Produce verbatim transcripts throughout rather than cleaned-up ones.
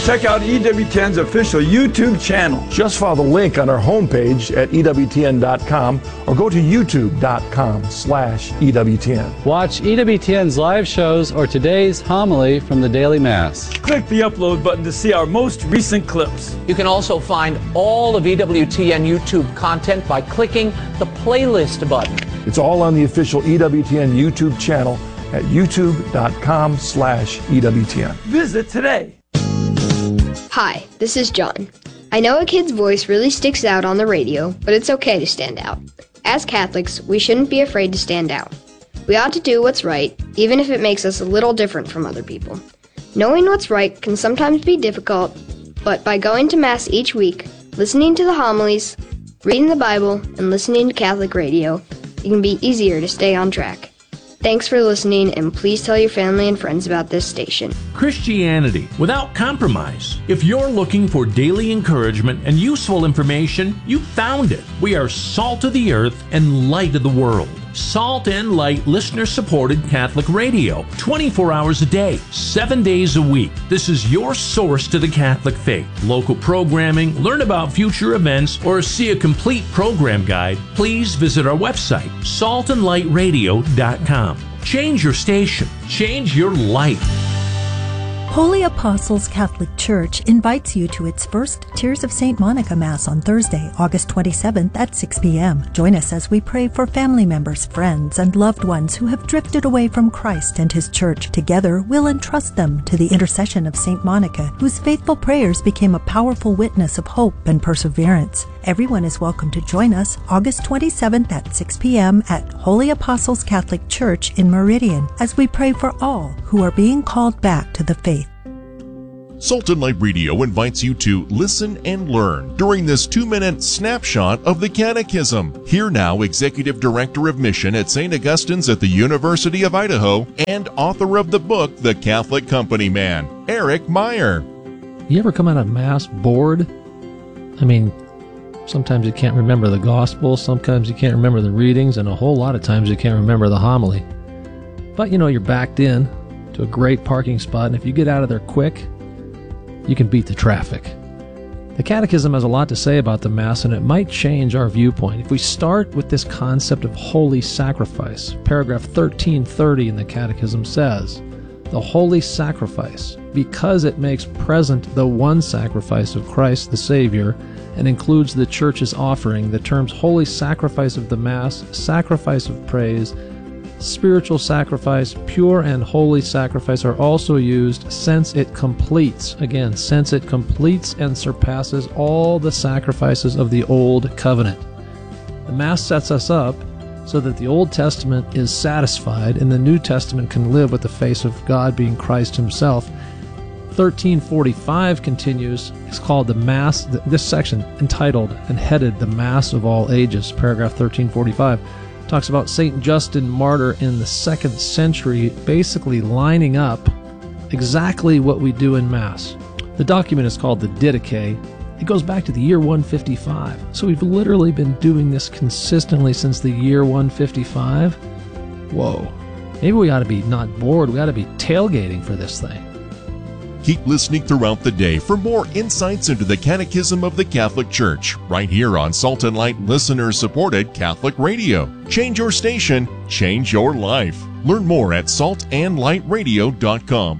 check out E W T N's official YouTube channel. Just follow the link on our homepage at E W T N dot com or go to YouTube dot com slash E W T N. Watch E W T N's live shows or today's homily from the Daily Mass. Click the upload button to see our most recent clips. You can also find all of E W T N YouTube content by clicking the playlist button. It's all on the official E W T N YouTube channel at YouTube dot com slash E W T N. Visit today. Hi, this is John. I know a kid's voice really sticks out on the radio, but it's okay to stand out. As Catholics, we shouldn't be afraid to stand out. We ought to do what's right, even if it makes us a little different from other people. Knowing what's right can sometimes be difficult, but by going to Mass each week, listening to the homilies, reading the Bible, and listening to Catholic radio, it can be easier to stay on track. Thanks for listening, and please tell your family and friends about this station. Christianity without compromise. If you're looking for daily encouragement and useful information, you found it. We are salt of the earth and light of the world. Salt and Light listener-supported Catholic radio, twenty-four hours a day, seven days a week. This is your source to the Catholic faith. Local programming, learn about future events, or see a complete program guide, please visit our website, salt and light radio dot com. Change your station. Change your life. Holy Apostles Catholic Church invites you to its first Tears of Saint Monica Mass on Thursday, August twenty-seventh at six p.m. Join us as we pray for family members, friends, and loved ones who have drifted away from Christ and His Church. Together, we'll entrust them to the intercession of Saint Monica, whose faithful prayers became a powerful witness of hope and perseverance. Everyone is welcome to join us August twenty-seventh at six p.m. at Holy Apostles Catholic Church in Meridian as we pray for all who are being called back to the faith. Salt and Light Radio invites you to listen and learn during this two-minute snapshot of the Catechism. Here now, Executive Director of Mission at Saint Augustine's at the University of Idaho and author of the book, The Catholic Company Man, Eric Meyer. You ever come out of Mass bored? I mean, sometimes you can't remember the Gospel, sometimes you can't remember the readings, and a whole lot of times you can't remember the homily. But you know, you're backed in to a great parking spot, and if you get out of there quick, you can beat the traffic. The Catechism has a lot to say about the Mass, and it might change our viewpoint. If we start with this concept of holy sacrifice, paragraph thirteen thirty in the Catechism says, the holy sacrifice, because it makes present the one sacrifice of Christ the Savior, and includes the Church's offering, the terms holy sacrifice of the Mass, sacrifice of praise, spiritual sacrifice, pure and holy sacrifice are also used since it completes, again, since it completes and surpasses all the sacrifices of the Old Covenant. The Mass sets us up so that the Old Testament is satisfied and the New Testament can live with the face of God being Christ Himself. thirteen forty-five continues, it's called the Mass, this section entitled and headed The Mass of All Ages, paragraph thirteen forty-five. Talks about Saint Justin Martyr in the second century basically lining up exactly what we do in Mass. The document is called the Didache. It goes back to the year one fifty-five. So we've literally been doing this consistently since the year one fifty-five. Whoa. Maybe we ought to be not bored. We ought to be tailgating for this thing. Keep listening throughout the day for more insights into the Catechism of the Catholic Church, right here on Salt and Light listener-supported Catholic Radio. Change your station, change your life. Learn more at salt and light radio dot com.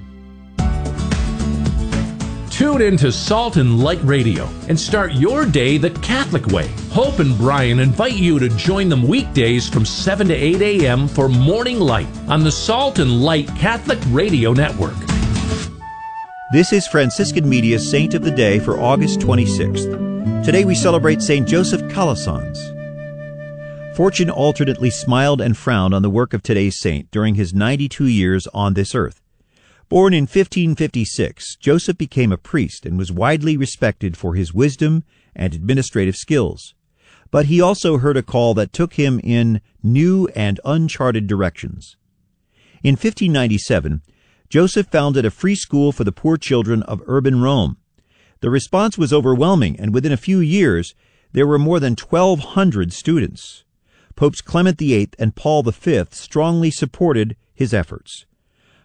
Tune into Salt and Light Radio and start your day the Catholic way. Hope and Brian invite you to join them weekdays from seven to eight a.m. for Morning Light on the Salt and Light Catholic Radio Network. This is Franciscan Media's Saint of the Day for August twenty-sixth. Today we celebrate Saint Joseph Calasanz. Fortune alternately smiled and frowned on the work of today's saint during his ninety-two years on this earth. Born in fifteen fifty-six, Joseph became a priest and was widely respected for his wisdom and administrative skills. But he also heard a call that took him in new and uncharted directions. In fifteen ninety-seven, Joseph founded a free school for the poor children of urban Rome. The response was overwhelming, and within a few years, there were more than twelve hundred students. Popes Clement the Eighth and Paul the Fifth strongly supported his efforts.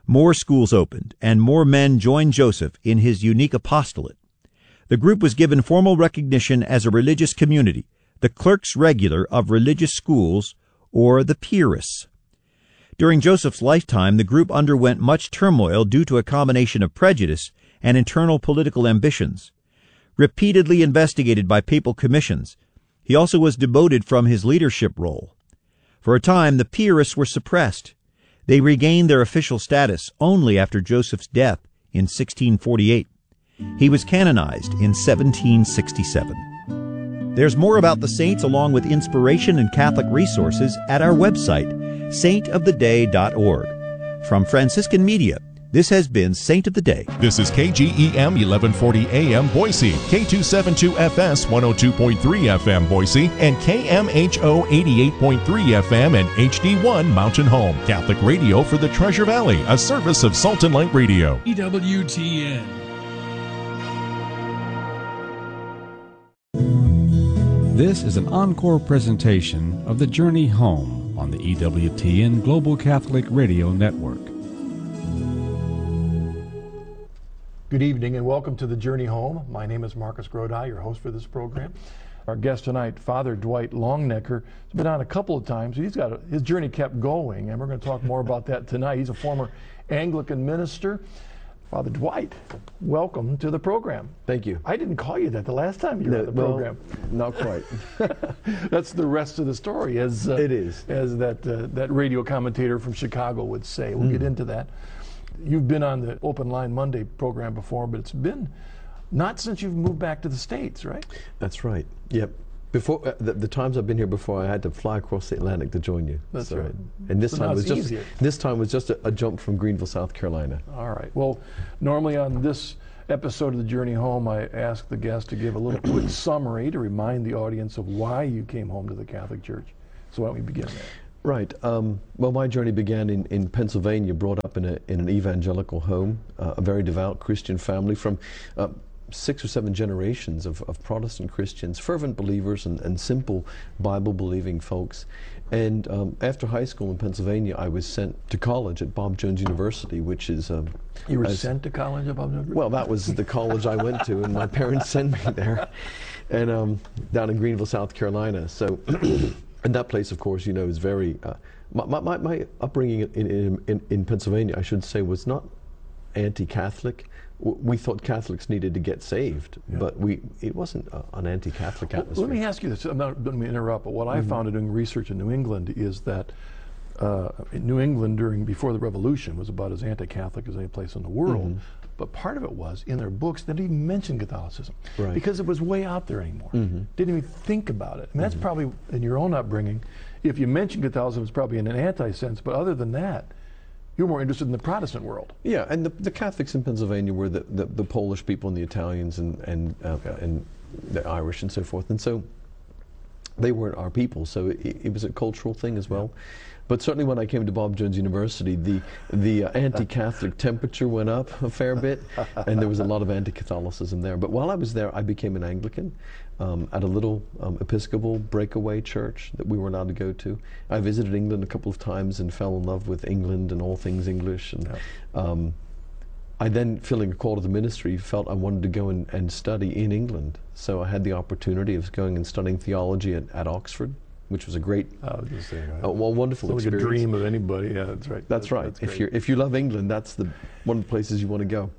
More schools opened, and more men joined Joseph in his unique apostolate. The group was given formal recognition as a religious community, the Clerks Regular of Religious Schools, or the Piarists. During Joseph's lifetime, the group underwent much turmoil due to a combination of prejudice and internal political ambitions. Repeatedly investigated by papal commissions, he also was demoted from his leadership role. For a time, the Piarists were suppressed. They regained their official status only after Joseph's death in sixteen forty-eight. He was canonized in seventeen sixty-seven. There's more about the saints along with inspiration and Catholic resources at our website, saint of the day dot org. From Franciscan Media, this has been Saint of the Day. This is K G E M eleven forty A M Boise, K two seventy-two F S one oh two point three F M Boise, and K M H O eighty-eight point three F M and H D one Mountain Home. Catholic radio for the Treasure Valley, a service of Salt and Light Radio. E W T N. This is an encore presentation of The Journey Home on the E W T N Global Catholic Radio Network. Good evening and welcome to The Journey Home. My name is Marcus Grodi, your host for this program. Our guest tonight, Father Dwight Longnecker, has been on a couple of times. He's got a, his journey kept going, and we're going to talk more about that tonight. He's a former Anglican minister. Father Dwight, welcome to the program. Thank you. I didn't call you that the last time you were no, on the well, program. Not quite. That's the rest of the story, as uh, it is, as that uh, that radio commentator from Chicago would say. We'll mm. get into that. You've been on the Open Line Monday program before, but it's been not since you've moved back to the States, right? That's right. Yep. Before uh, the, the times I've been here before, I had to fly across the Atlantic to join you. That's so, right. And this so time was just easier. this time was just a, a jump from Greenville, South Carolina. All right. Well, normally on this episode of The Journey Home, I ask the guest to give a little quick summary to remind the audience of why you came home to the Catholic Church. So why don't we begin there? Right. Um, well, my journey began in, in Pennsylvania, brought up in, a, in an evangelical home, uh, a very devout Christian family from uh, six or seven generations of, of Protestant Christians, fervent believers and, and simple Bible-believing folks. And um, after high school in Pennsylvania, I was sent to college at Bob Jones University, which is... Um, you were as, sent to college at Bob Jones University? Well, that was the college I went to, and my parents sent me there, and um, down in Greenville, South Carolina. So... And that place, of course, you know, is very, uh, my, my, my upbringing in, in, in, in Pennsylvania, I should say, was not anti-Catholic. We thought Catholics needed to get saved, yeah. but we it wasn't uh, an anti-Catholic atmosphere. Well, let me ask you this, I'm not going to interrupt, but what mm-hmm. I found in doing research in New England is that uh, in New England during, before the Revolution was about as anti-Catholic as any place in the world. Mm-hmm. But part of it was, in their books, they didn't even mention Catholicism. Right. Because it was way out there anymore. Mm-hmm. Didn't even think about it. And that's mm-hmm. probably, in your own upbringing, if you mention Catholicism, it's probably in an anti-sense. But other than that, you're more interested in the Protestant world. Yeah, and the, the Catholics in Pennsylvania were the, the, the Polish people and the Italians and, and, uh, yeah. and the Irish and so forth. And so they weren't our people. So it, it was a cultural thing as well. Yeah. But certainly when I came to Bob Jones University, the, the uh, anti-Catholic temperature went up a fair bit, and there was a lot of anti-Catholicism there. But while I was there, I became an Anglican um, at a little um, Episcopal breakaway church that we were allowed to go to. I visited England a couple of times and fell in love with England and all things English. And um, I then, feeling a call to the ministry, felt I wanted to go and, and study in England. So I had the opportunity of going and studying theology at, at Oxford, which was a great, I was just saying, right? uh, well, wonderful it's experience. Like a dream of anybody. Yeah, that's right. That's, that's right. That's if you if you love England, that's the one of the places you want to go.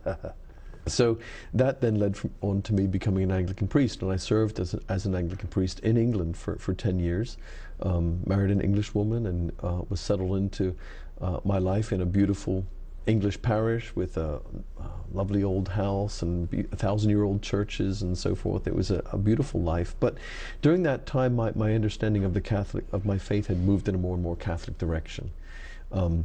So that then led from, on to me becoming an Anglican priest, and I served as, a, as an Anglican priest in England for, for ten years. Um, married an English woman and uh, was settled into uh, my life in a beautiful English parish with a, a lovely old house and be, a thousand-year-old churches and so forth. It was a, a beautiful life. But during that time, my, my understanding of the Catholic of my faith had moved in a more and more Catholic direction. Um,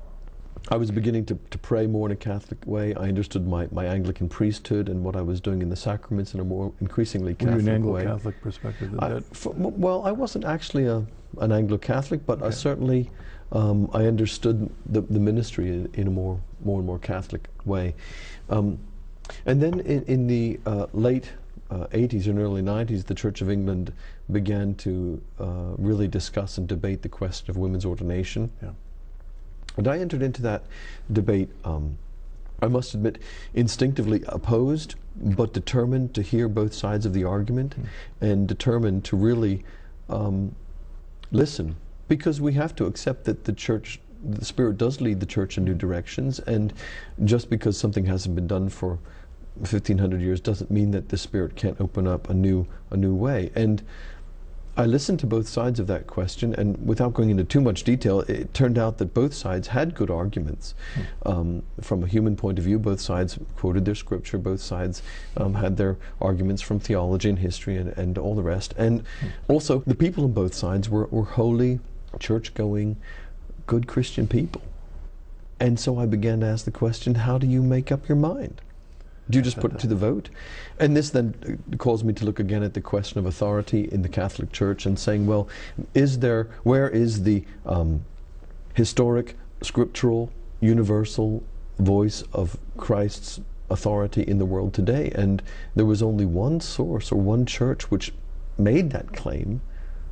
I was beginning to, to pray more in a Catholic way. I understood my, my Anglican priesthood and what I was doing in the sacraments in a more increasingly Catholic way. Were you an Anglo-Catholic perspective? I, f well, I wasn't actually a, an Anglo-Catholic, but okay. I certainly um, I understood the, the ministry in, in a more more and more Catholic way. Um, and then in, in the uh, late uh, eighties and early nineties, the Church of England began to uh, really discuss and debate the question of women's ordination. Yeah. And I entered into that debate, um, I must admit, instinctively opposed, but determined to hear both sides of the argument, mm. and determined to really um, listen, because we have to accept that the church, the Spirit does lead the church in new directions, and just because something hasn't been done for fifteen hundred years doesn't mean that the Spirit can't open up a new, a new way. And I listened to both sides of that question, and without going into too much detail, it turned out that both sides had good arguments. Mm. Um, from a human point of view, both sides quoted their scripture, both sides um, had their arguments from theology and history and, and all the rest. And mm. also, the people on both sides were, were holy, church-going, good Christian people. And so I began to ask the question, how do you make up your mind? Do you just put it to the vote? And this then caused me to look again at the question of authority in the Catholic Church and saying, well, is there, where is the um, historic, scriptural, universal voice of Christ's authority in the world today? And there was only one source or one church which made that claim.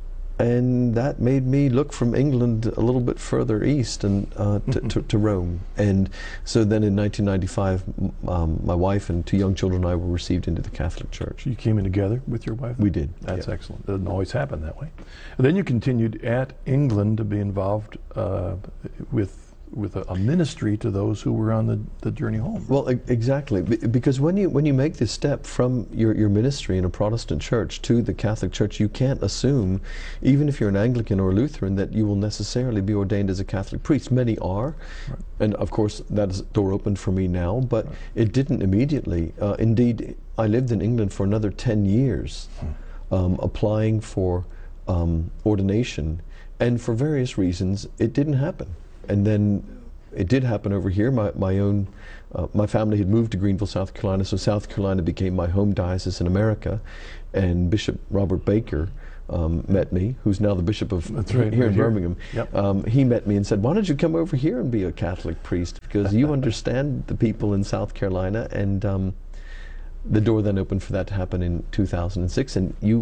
And that made me look from England a little bit further east and uh, to, to, to Rome. And so then in nineteen ninety-five, um, my wife and two young children and I were received into the Catholic Church. You came in together with your wife? We did. That's yeah. excellent. It doesn't always happen that way. And then you continued at England to be involved uh, with with a, a ministry to those who were on the, the journey home. Well, e exactly, B because when you when you make this step from your, your ministry in a Protestant church to the Catholic Church, you can't assume, even if you're an Anglican or Lutheran, that you will necessarily be ordained as a Catholic priest. Many are, right. And of course that is a door opened for me now, but right. It didn't immediately. Uh, indeed, I lived in England for another ten years, hmm. um, applying for um, ordination, and for various reasons, it didn't happen. And then it did happen over here. My, my own, uh, my family had moved to Greenville, South Carolina, so South Carolina became my home diocese in America. And Bishop Robert Baker um, met me, who's now the Bishop of That's right, here right in here. Birmingham. Yep. Um, he met me and said, why don't you come over here and be a Catholic priest? Because you understand the people in South Carolina. And um, the door then opened for that to happen in two thousand six. And you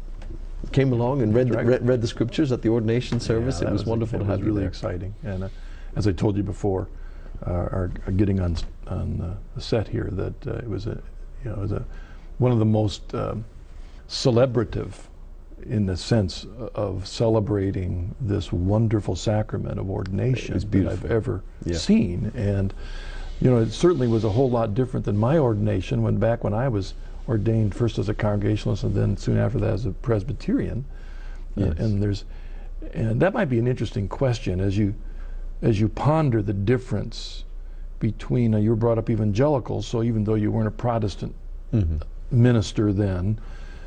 came along and read the, read, read the scriptures at the ordination service. Yeah, it was, was wonderful to have you there. It there. was really exciting. And uh, as I told you before, uh, our, our getting on on uh, the set here, that uh, it was a, you know, it was a one of the most um, celebrative, in the sense of celebrating this wonderful sacrament of ordination that I've ever yeah. seen. And you know, it certainly was a whole lot different than my ordination when back when I was ordained first as a Congregationalist and then soon after that as a Presbyterian. Yes. Uh, and there's, and that might be an interesting question as you, as you ponder the difference between, uh, you were brought up evangelical, so even though you weren't a Protestant mm-hmm. minister then,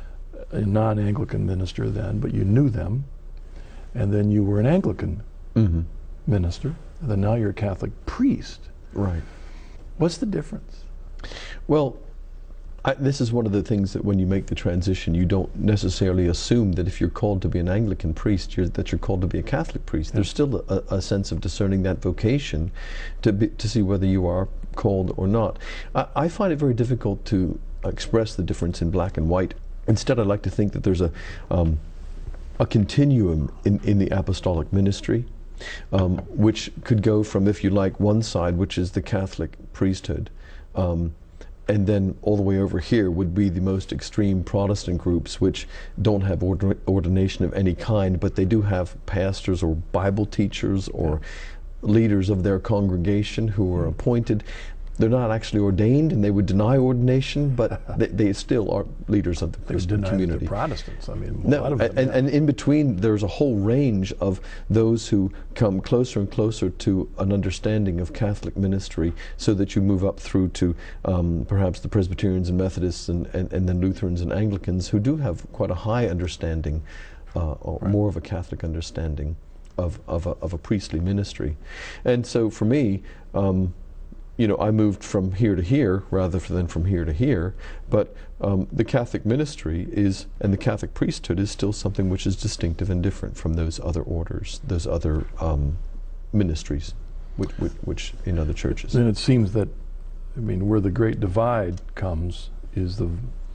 a non-Anglican minister then, but you knew them, and then you were an Anglican mm-hmm. minister, and then now you're a Catholic priest. Right. What's the difference? Well, I, this is one of the things that when you make the transition, you don't necessarily assume that if you're called to be an Anglican priest, you're, that you're called to be a Catholic priest. Yeah. There's still a, a sense of discerning that vocation to, be, to see whether you are called or not. I, I find it very difficult to express the difference in black and white. Instead, I like to think that there's a, um, a continuum in, in the apostolic ministry, um, which could go from, if you like, one side, which is the Catholic priesthood, um, and then all the way over here would be the most extreme Protestant groups, which don't have ordi ordination of any kind, but they do have pastors or Bible teachers or yeah. leaders of their congregation who are appointed. They're not actually ordained, and they would deny ordination, but they, they still are leaders of the Christian community. They're Protestants. I mean, a no, lot of them, and, yeah. and in between, there's a whole range of those who come closer and closer to an understanding of Catholic ministry, so that you move up through to um, perhaps the Presbyterians and Methodists, and, and, and then Lutherans and Anglicans, who do have quite a high understanding, uh, or right. more of a Catholic understanding of, of, a, of a priestly ministry. And so for me, um, you know, I moved from here to here rather than from here to here, but um, the Catholic ministry is, and the Catholic priesthood is still something which is distinctive and different from those other orders, those other um, ministries, which, which, which in other churches. Then it seems that, I mean, where the great divide comes is the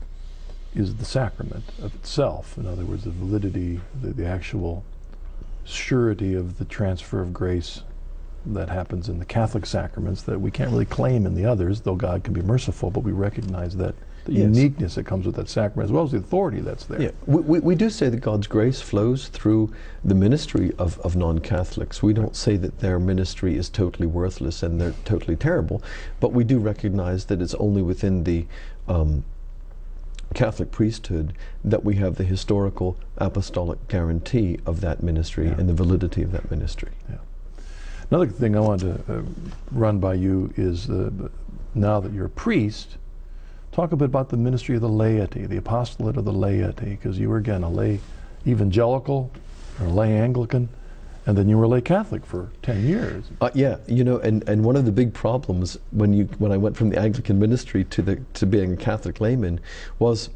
is the sacrament of itself. In other words, the validity, the, the actual surety of the transfer of grace that happens in the Catholic sacraments that we can't really claim in the others, though God can be merciful, but we recognize that the Yes. uniqueness that comes with that sacrament, as well as the authority that's there. Yeah, we, we, we do say that God's grace flows through the ministry of, of non-Catholics. We don't say that their ministry is totally worthless and they're totally terrible, but we do recognize that it's only within the um, Catholic priesthood that we have the historical apostolic guarantee of that ministry Yeah. and the validity of that ministry. Yeah. Another thing I wanted to uh, run by you is uh, now that you're a priest, talk a bit about the ministry of the laity, the apostolate of the laity, because you were, again, a lay evangelical or lay Anglican, and then you were a lay Catholic for ten years. Uh, yeah, you know, and, and one of the big problems when you when I went from the Anglican ministry to the to being a Catholic layman was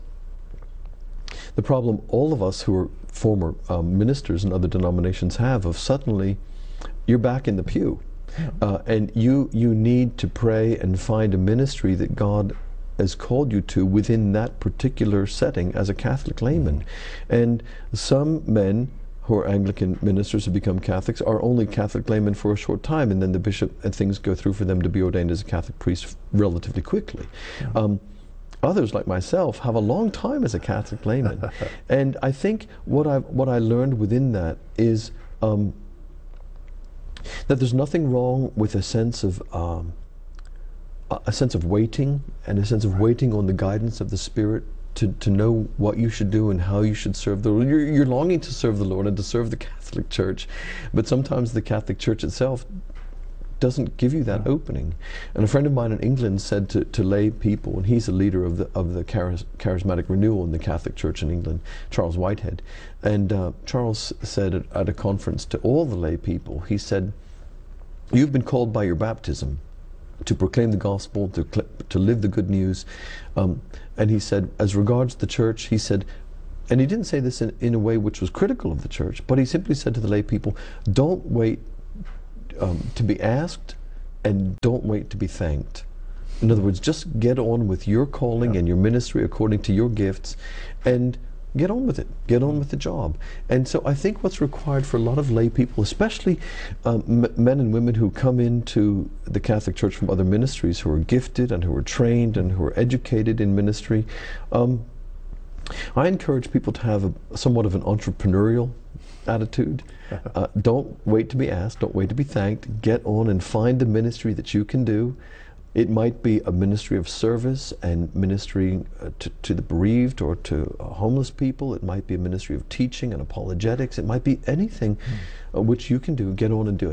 the problem all of us who are former um, ministers in other denominations have of suddenly you're back in the pew, uh, and you you need to pray and find a ministry that God has called you to within that particular setting as a Catholic layman. And some men who are Anglican ministers who become Catholics are only Catholic laymen for a short time, and then the bishop and things go through for them to be ordained as a Catholic priest relatively quickly. Yeah. Um, others, like myself, have a long time as a Catholic layman. And I think what I what I learned within that is um, that there's nothing wrong with a sense of um, a sense of waiting and a sense of waiting on the guidance of the Spirit to, to know what you should do and how you should serve the Lord. You're, you're longing to serve the Lord and to serve the Catholic Church, but sometimes the Catholic Church itself doesn't give you that opening. And a friend of mine in England said to, to lay people, and he's a leader of the of the charis, charismatic renewal in the Catholic Church in England, Charles Whitehead, and uh, Charles said at, at a conference to all the lay people, he said, "You've been called by your baptism to proclaim the gospel, to to live the good news," um, and he said, as regards the church, he said, and he didn't say this in, in a way which was critical of the church, but he simply said to the lay people, don't wait um, to be asked, and don't wait to be thanked. In other words, just get on with your calling yeah. and your ministry according to your gifts, and get on with it. Get on with the job. And so I think what's required for a lot of lay people, especially um, m men and women who come into the Catholic Church from other ministries, who are gifted and who are trained and who are educated in ministry, um, I encourage people to have a, somewhat of an entrepreneurial attitude. Uh, don't wait to be asked. Don't wait to be thanked. Get on and find the ministry that you can do. It might be a ministry of service and ministry uh, to, to the bereaved or to uh, homeless people. It might be a ministry of teaching and apologetics. It might be anything mm. uh, which you can do. Get on and do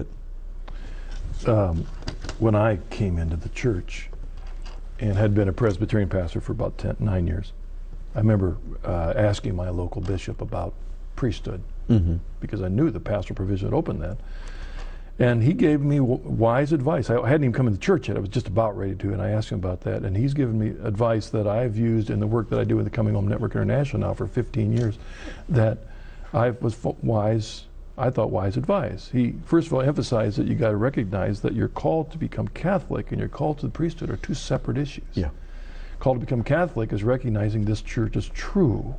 it. Um, when I came into the church and had been a Presbyterian pastor for about ten, nine years, I remember uh, asking my local bishop about priesthood mm-hmm. because I knew the pastoral provision had opened that. And he gave me w wise advice. I hadn't even come into church yet. I was just about ready to, and I asked him about that. And he's given me advice that I've used in the work that I do with the Coming Home Network International now for fifteen years, that I was wise, I thought wise advice. He, first of all, emphasized that you got to recognize that you're called to become Catholic and your call to the priesthood are two separate issues. Yeah. Called to become Catholic is recognizing this church is true,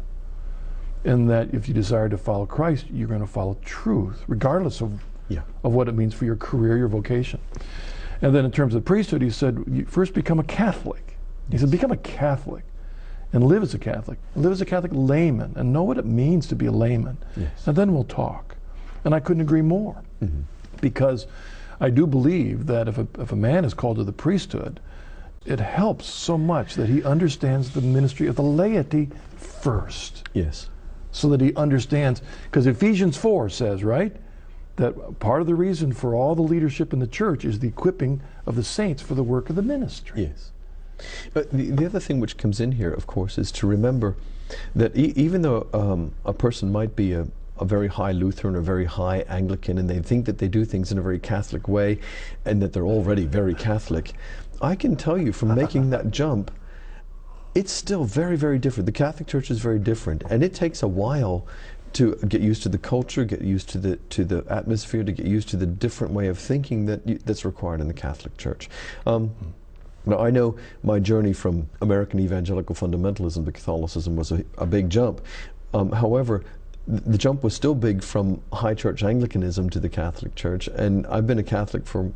and that if you desire to follow Christ, you're going to follow truth, regardless of Yeah. of what it means for your career, your vocation. And then in terms of priesthood, he said, you first become a Catholic. He said, become a Catholic and live as a Catholic. Live as a Catholic layman and know what it means to be a layman. Yes. And then we'll talk. And I couldn't agree more. Mm-hmm. Because I do believe that if a, if a man is called to the priesthood, it helps so much that he understands the ministry of the laity first. Yes. So that he understands, because Ephesians four says, right, that part of the reason for all the leadership in the church is the equipping of the saints for the work of the ministry. Yes. But the, the other thing which comes in here, of course, is to remember that e even though um, a person might be a, a very high Lutheran or very high Anglican, and they think that they do things in a very Catholic way, and that they're already very Catholic, I can tell you from making that jump, it's still very, very different. The Catholic Church is very different, and it takes a while to get used to the culture, get used to the to the atmosphere, to get used to the different way of thinking that you, that's required in the Catholic Church. Um, now, I know my journey from American evangelical fundamentalism to Catholicism was a, a big jump. Um, however, th- the jump was still big from high church Anglicanism to the Catholic Church, and I've been a Catholic for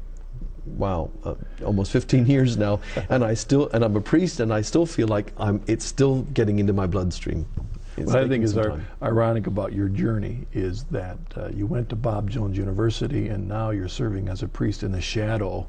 wow, uh, almost fifteen years now, and I still, and I'm a priest, and I still feel like I'm. It's still getting into my bloodstream. It's what I think taking is some ir- time. ironic about your journey is that uh, you went to Bob Jones University, and now you're serving as a priest in the shadow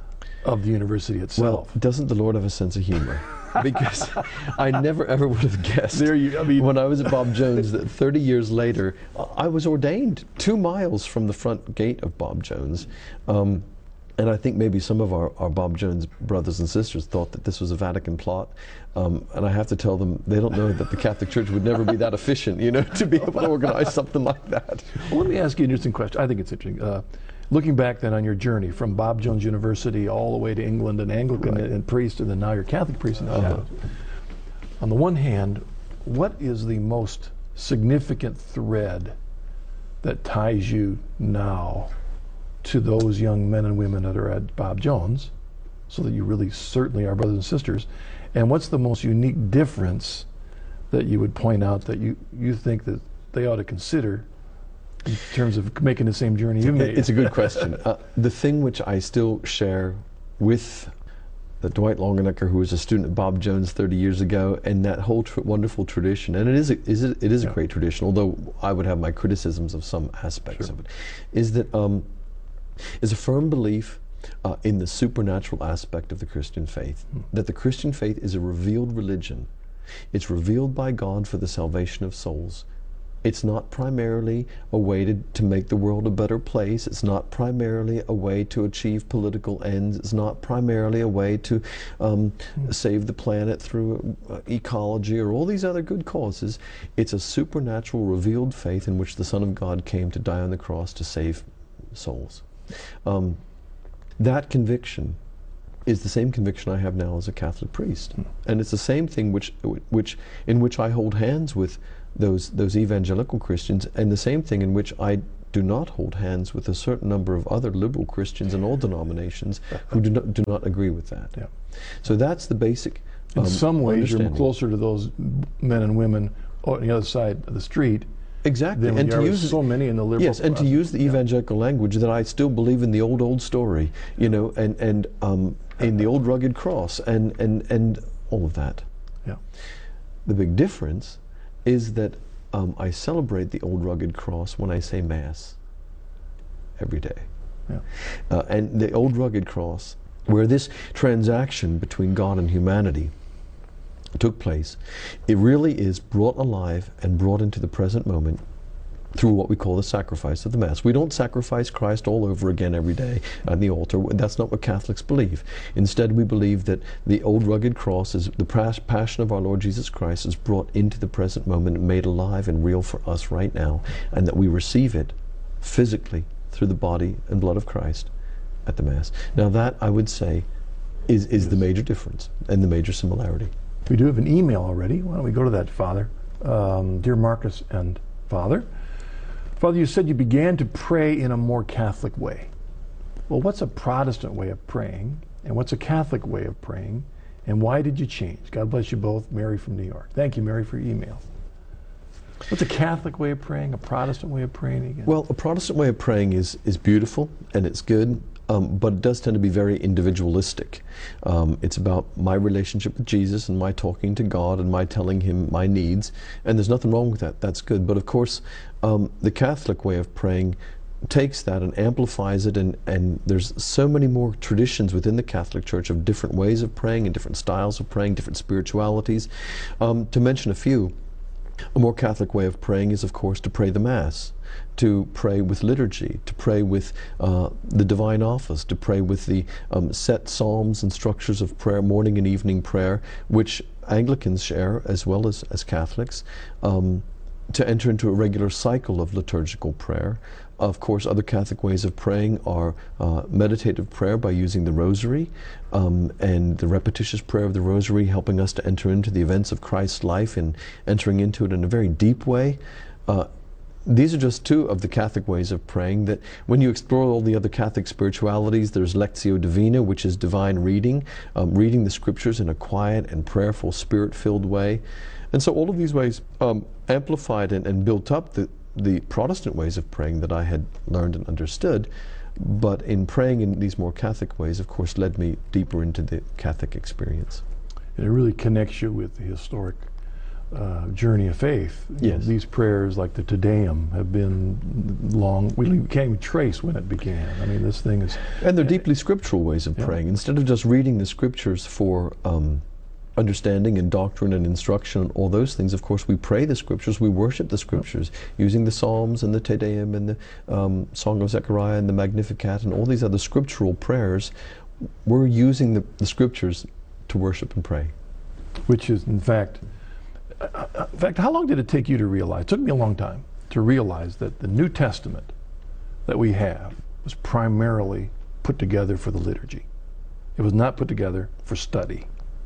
of the university itself. Well, doesn't the Lord have a sense of humor? Because I never ever would have guessed. There you, I mean, when I was at Bob Jones, that thirty years later, I was ordained two miles from the front gate of Bob Jones. Um, And I think maybe some of our, our Bob Jones brothers and sisters thought that this was a Vatican plot. Um, and I have to tell them, they don't know that the Catholic Church would never be that efficient, you know, to be able to organize something like that. Well, let me ask you an interesting question. I think it's interesting. Uh, looking back then on your journey from Bob Jones University all the way to England and Anglican Right. and priest, and then now you're Catholic priest in the Uh-huh. shadows. On the one hand, what is the most significant thread that ties you now to those young men and women that are at Bob Jones, so that you really certainly are brothers and sisters? And what's the most unique difference that you would point out that you, you think that they ought to consider in terms of making the same journey you made? It's a good question. Uh, the thing which I still share with the Dwight Longenecker, who was a student at Bob Jones thirty years ago, and that whole tr- wonderful tradition, and it is a, is it, it is a Yeah. great tradition, although I would have my criticisms of some aspects Sure. of it, is that um, is a firm belief uh, in the supernatural aspect of the Christian faith, Hmm. that the Christian faith is a revealed religion. It's revealed by God for the salvation of souls. It's not primarily a way to, to make the world a better place. It's not primarily a way to achieve political ends. It's not primarily a way to um, save the planet through uh, ecology or all these other good causes. It's a supernatural, revealed faith in which the Son of God came to die on the cross to save souls. Um, that conviction is the same conviction I have now as a Catholic priest, mm. and it's the same thing which, which, in which I hold hands with those those evangelical Christians, and the same thing in which I do not hold hands with a certain number of other liberal Christians in all denominations who do not do not agree with that. Yeah. So that's the basic. In um, some ways, you're understanding. closer to those men and women on the other side of the street. Exactly, Than and you to are use with so many in the liberal. yes, and to use the evangelical language, that I still believe in the old old story, you know, and and um, in the old rugged cross, and and and all of that. Yeah. The big difference is that um, I celebrate the old rugged cross when I say Mass every day. Yeah. Uh, and the old rugged cross, where this transaction between God and humanity took place, it really is brought alive and brought into the present moment through what we call the sacrifice of the Mass. We don't sacrifice Christ all over again every day on the altar. That's not what Catholics believe. Instead, we believe that the old rugged cross, is the passion of our Lord Jesus Christ, is brought into the present moment and made alive and real for us right now, and that we receive it physically through the body and blood of Christ at the Mass. Now that, I would say, is, is the major difference and the major similarity. We do have an email already. Why don't we go to that, Father? Um, dear Marcus and Father, Father, you said you began to pray in a more Catholic way. Well, what's a Protestant way of praying, and what's a Catholic way of praying, and why did you change? God bless you both. Mary from New York. Thank you, Mary, for your email. What's a Catholic way of praying, a Protestant way of praying again? Well, a Protestant way of praying is, is beautiful, and it's good. Um, but it does tend to be very individualistic. Um, it's about my relationship with Jesus and my talking to God and my telling Him my needs, and there's nothing wrong with that. That's good. But of course, um, the Catholic way of praying takes that and amplifies it, and, and there's so many more traditions within the Catholic Church of different ways of praying and different styles of praying, different spiritualities. Um, to mention a few, a more Catholic way of praying is, of course, to pray the Mass, to pray with liturgy, to pray with uh, the divine office, to pray with the um, set psalms and structures of prayer, morning and evening prayer, which Anglicans share as well as, as Catholics, um, to enter into a regular cycle of liturgical prayer. Of course, other Catholic ways of praying are uh, meditative prayer by using the Rosary, um, and the repetitious prayer of the Rosary helping us to enter into the events of Christ's life and entering into it in a very deep way. Uh, these are just two of the Catholic ways of praying, that when you explore all the other Catholic spiritualities, there's Lectio Divina, which is divine reading, um, reading the scriptures in a quiet and prayerful, spirit-filled way. And so all of these ways um, amplified and, and built up the, the Protestant ways of praying that I had learned and understood. But in praying in these more Catholic ways, of course, led me deeper into the Catholic experience. It really connects you with the historic Uh, journey of faith. You know, yes. these prayers like the Te Deum have been long, we can't even trace when it began. I mean, this thing is... And they're deeply scriptural ways of yeah. praying. Instead of just reading the scriptures for um, understanding and doctrine and instruction and all those things, of course, we pray the scriptures, we worship the scriptures, yeah. using the Psalms and the Te Deum and the um, Song of Zechariah and the Magnificat and all these other scriptural prayers. We're using the, the scriptures to worship and pray. Which is, in fact, Uh, in fact, how long did it take you to realize, it took me a long time, to realize that the New Testament that we have was primarily put together for the liturgy. It was not put together for study.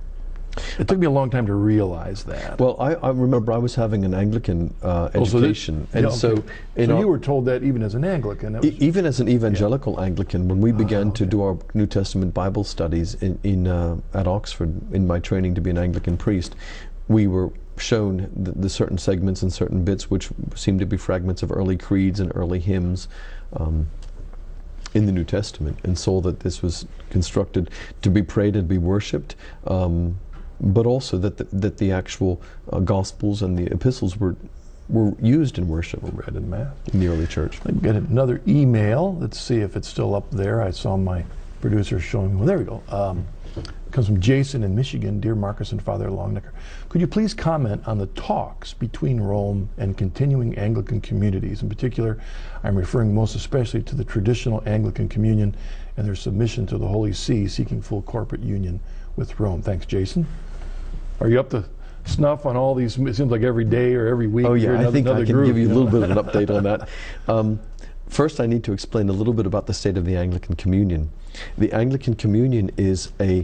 It took me a long time to realize that. Well, I, I remember I was having an Anglican uh, education, oh, so that, and yeah, so, okay. so our, you were told that even as an Anglican. That was, e even as an evangelical yeah. Anglican, when we began oh, okay. to do our New Testament Bible studies in, in uh, at Oxford, in my training to be an Anglican priest, we were shown the, the certain segments and certain bits which seemed to be fragments of early creeds and early hymns um, in the New Testament, and saw that this was constructed to be prayed and be worshipped, um, but also that the, that the actual uh, Gospels and the epistles were were used in worship, were read in Mass in the early church. I get another email. Let's see if it's still up there. I saw my producer showing me. Well, there we go. Um, It comes from Jason in Michigan. Dear Marcus and Father Longnecker, could you please comment on the talks between Rome and continuing Anglican communities? In particular, I'm referring most especially to the traditional Anglican communion and their submission to the Holy See, seeking full corporate union with Rome. Thanks, Jason. Are you up to snuff on all these? It seems like every day or every week. Oh yeah, another, I think I can group, give you, you know? a little bit of an update on that. Um, First, I need to explain a little bit about the state of the Anglican Communion. The Anglican Communion is a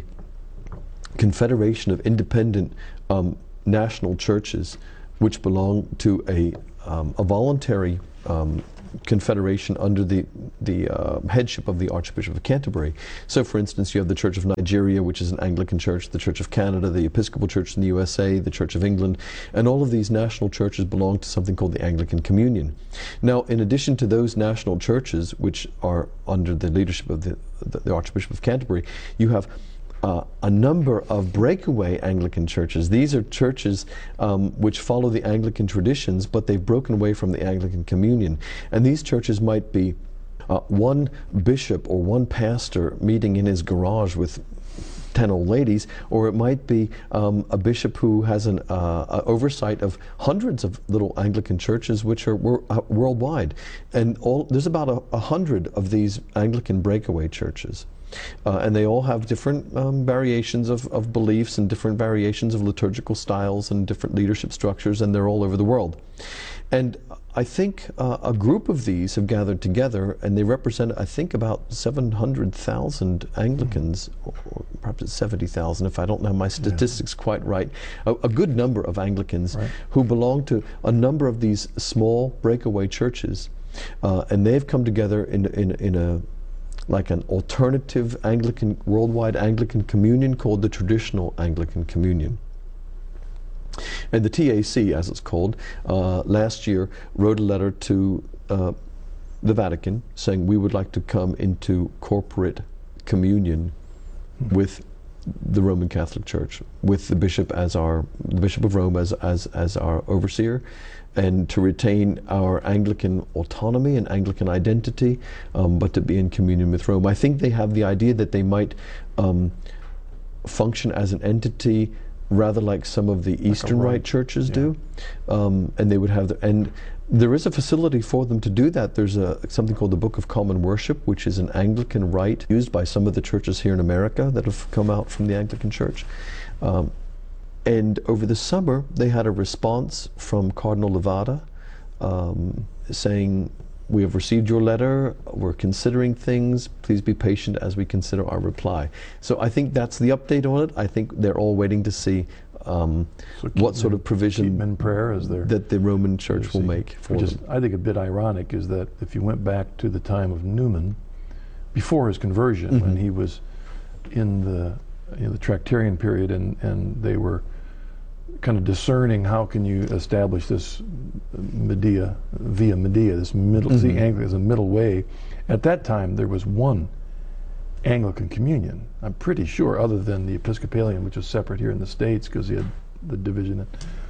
confederation of independent um, national churches which belong to a, um, a voluntary um, confederation under the, the uh, headship of the Archbishop of Canterbury. So, for instance, you have the Church of Nigeria, which is an Anglican church, the Church of Canada, the Episcopal Church in the U S A, the Church of England, and all of these national churches belong to something called the Anglican Communion. Now, in addition to those national churches, which are under the leadership of the, the, the Archbishop of Canterbury, you have Uh, a number of breakaway Anglican churches. These are churches um, which follow the Anglican traditions, but they've broken away from the Anglican Communion. And these churches might be uh, one bishop or one pastor meeting in his garage with ten old ladies, or it might be um, a bishop who has an uh, oversight of hundreds of little Anglican churches which are wor uh, worldwide. And all, there's about a, a hundred of these Anglican breakaway churches. Uh, and they all have different um, variations of, of beliefs and different variations of liturgical styles and different leadership structures, and they're all over the world. And I think uh, a group of these have gathered together, and they represent, I think, about seven hundred thousand Anglicans, or, or perhaps it's seventy thousand if I don't have my statistics yeah. quite right, a, a good number of Anglicans right. who belong to a number of these small breakaway churches. Uh, and they've come together in, in, in a like an alternative Anglican, worldwide Anglican communion called the Traditional Anglican Communion. And the T A C, as it's called, uh, last year wrote a letter to uh, the Vatican saying we would like to come into corporate communion mm-hmm. with the Roman Catholic Church, with the bishop as our, the Bishop of Rome as, as, as our overseer, and to retain our Anglican autonomy and Anglican identity, um, but to be in communion with Rome. I think they have the idea that they might um, function as an entity rather like some of the like Eastern Rite churches yeah. do, um, and they would have the, and there is a facility for them to do that. There's a something called the Book of Common Worship, which is an Anglican rite used by some of the churches here in America that have come out from the Anglican Church. Um, and over the summer, they had a response from Cardinal Levada um, saying, "We have received your letter, we're considering things, please be patient as we consider our reply." So I think that's the update on it. I think they're all waiting to see um, So keep what sort them- of provision keep them in prayer as they're that the Roman Church will make for Which is, them. I think, a bit ironic is that if you went back to the time of Newman, before his conversion, Mm-hmm. when he was in the you know, the Tractarian period, and, and they were kind of discerning how can you establish this Medea, via Medea, this middle, Mm-hmm. see, Anglican is a middle way. At that time, there was one Anglican communion, I'm pretty sure, other than the Episcopalian, which was separate here in the States because he had the division.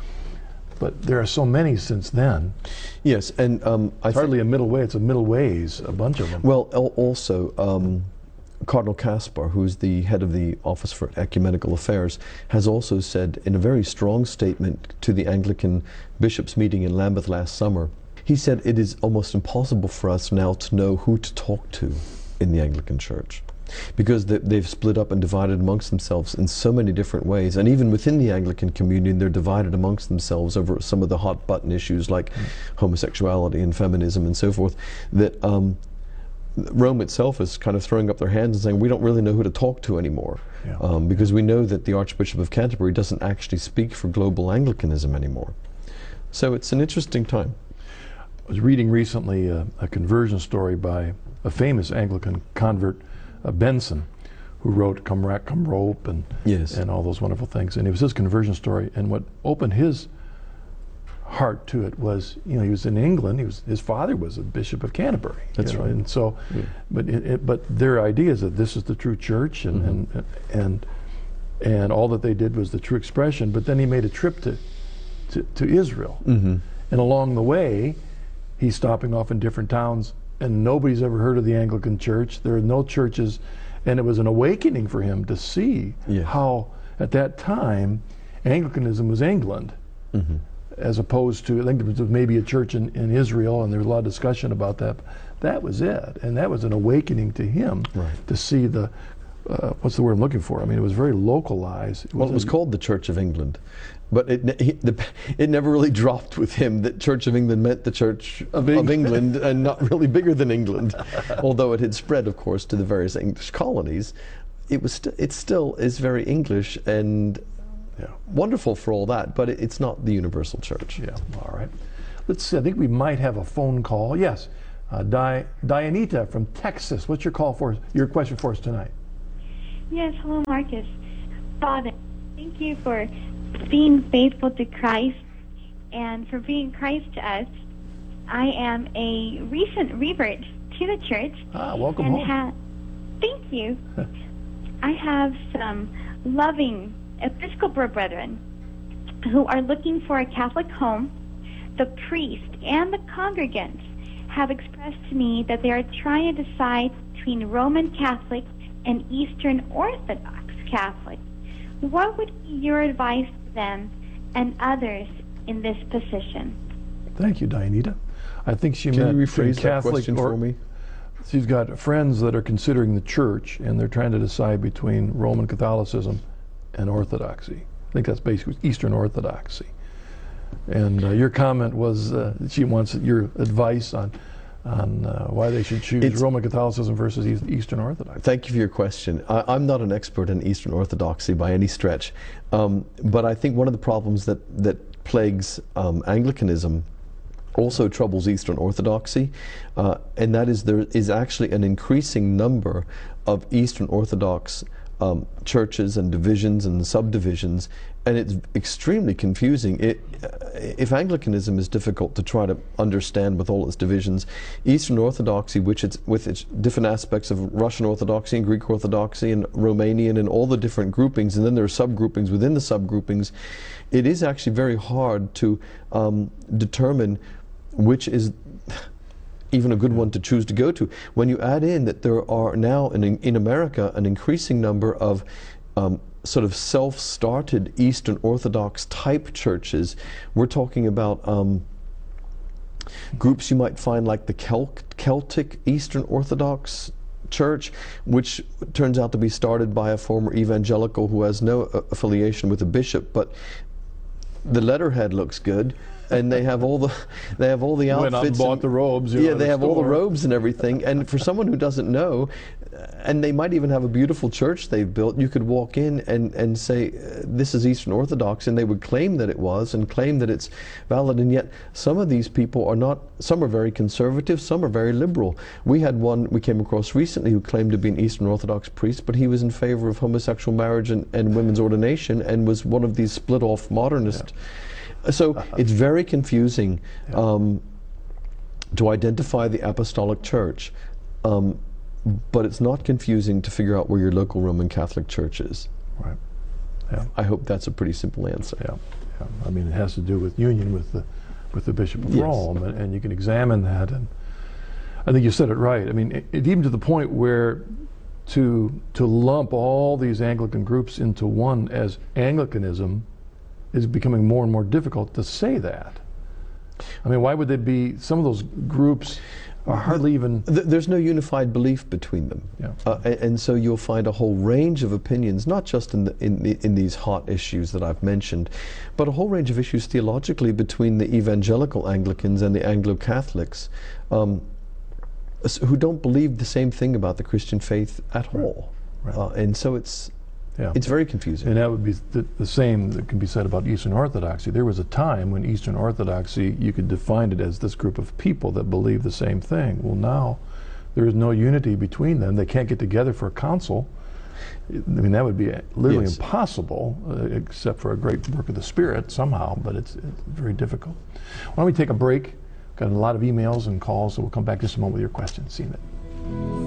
But there are so many since then. Yes, and um, I It's hardly a middle way, it's a middle ways, a bunch of them. Well, al- also, um, Cardinal Caspar, who's the head of the Office for Ecumenical Affairs, has also said in a very strong statement to the Anglican bishops' meeting in Lambeth last summer, he said it is almost impossible for us now to know who to talk to in the Anglican Church, because they, they've split up and divided amongst themselves in so many different ways. And even within the Anglican communion, they're divided amongst themselves over some of the hot button issues like mm. homosexuality and feminism and so forth, that um, Rome itself is kind of throwing up their hands and saying, we don't really know who to talk to anymore. Yeah. Um, because we know that the Archbishop of Canterbury doesn't actually speak for global Anglicanism anymore. So it's an interesting time. I was reading recently a, a conversion story by a famous Anglican convert, uh, Benson, who wrote Come Rack, Come Rope and, yes. and all those wonderful things. And it was his conversion story. And what opened his heart to it was, you know, he was in England. He was his father was a Bishop of Canterbury. That's you know, right. And so, yeah. but it, it, but their idea is that this is the true church, and mm-hmm. and and and all that they did was the true expression. But then he made a trip to to, to Israel, mm-hmm. and along the way, he's stopping off in different towns, and nobody's ever heard of the Anglican Church. There are no churches, and it was an awakening for him to see yeah. how, at that time, Anglicanism was England, mm-hmm. as opposed to, I think there was maybe a church in, in Israel, and there was a lot of discussion about that. That was it, and that was an awakening to him right. to see the, uh, what's the word I'm looking for? I mean, it was very localized. It well, it was called the Church of England. But it, he, the, it never really dropped with him that Church of England meant the Church of, of England and not really bigger than England. Although it had spread, of course, to the various English colonies, it was st- it still is very English and yeah. wonderful for all that, but it, it's not the universal church. Yeah, all right. Let's see, I think we might have a phone call. Yes, uh, Di- Dianita from Texas. What's your call for, your question for us tonight? Yes, hello, Marcus. Father, thank you for being faithful to Christ and for being Christ to us. I am a recent revert to the church. Ah, welcome and home. Ha- thank you. I have some loving Episcopal brethren who are looking for a Catholic home. The priest and the congregants have expressed to me that they are trying to decide between Roman Catholic and Eastern Orthodox Catholic. What would be your advice to them and others in this position? Thank you, Dianita. I think she Can meant you rephrase that Catholic question or, for me? She's got friends that are considering the church, and they're trying to decide between Roman Catholicism and Orthodoxy. I think that's basically Eastern Orthodoxy. And uh, your comment was uh, she wants your advice on on uh, why they should choose It's, Roman Catholicism versus East, Eastern Orthodoxy. Thank you for your question. I, I'm not an expert in Eastern Orthodoxy by any stretch, um, but I think one of the problems that, that plagues um, Anglicanism also troubles Eastern Orthodoxy, uh, and that is there is actually an increasing number of Eastern Orthodox um, churches and divisions and subdivisions, and it's extremely confusing. It, if Anglicanism is difficult to try to understand with all its divisions, Eastern Orthodoxy, which it's with its different aspects of Russian Orthodoxy and Greek Orthodoxy and Romanian and all the different groupings, and then there are subgroupings within the subgroupings, it is actually very hard to um, determine which is even a good one to choose to go to. When you add in that there are now in, in America an increasing number of um, sort of self-started Eastern Orthodox type churches, we're talking about um, groups you might find like the Celt- Celtic Eastern Orthodox Church, which turns out to be started by a former evangelical who has no uh, affiliation with a bishop, but the letterhead looks good. And they have all the they have all the outfits. Went out and bought and, the robes. Yeah, know, they the have all the store. robes and everything. And for someone who doesn't know, and they might even have a beautiful church they've built. You could walk in and, and say, uh, this is Eastern Orthodox, and they would claim that it was and claim that it's valid, and yet some of these people are not, some are very conservative, some are very liberal. We had one we came across recently who claimed to be an Eastern Orthodox priest, but he was in favor of homosexual marriage and, and women's ordination, and was one of these split-off modernists. Yeah. So uh, it's very confusing yeah. um, to identify the Apostolic Church. Um, But it's not confusing to figure out where your local Roman Catholic Church is. Right. Yeah. I hope that's a pretty simple answer. Yeah. Yeah. I mean, it has to do with union with the with the Bishop of yes. Rome, and, and you can examine that. And I think you said it right. I mean, it, it, even to the point where to to lump all these Anglican groups into one as Anglicanism is becoming more and more difficult to say that. I mean, why would there be some of those groups? Are hardly even. There's no unified belief between them, yeah. uh, and, and so you'll find a whole range of opinions, not just in the, in, the, in these hot issues that I've mentioned, but a whole range of issues theologically between the evangelical Anglicans and the Anglo-Catholics, um, who don't believe the same thing about the Christian faith at right. all, right. Uh, and so it's. Yeah. It's very confusing. And that would be the, the same that can be said about Eastern Orthodoxy. There was a time when Eastern Orthodoxy, you could define it as this group of people that believe the same thing. Well, now there is no unity between them. They can't get together for a council. I mean, that would be literally yes. impossible, uh, except for a great work of the Spirit somehow, but it's, it's very difficult. Why don't we take a break? Got a lot of emails and calls, so we'll come back just a moment with your questions. See you in a minute.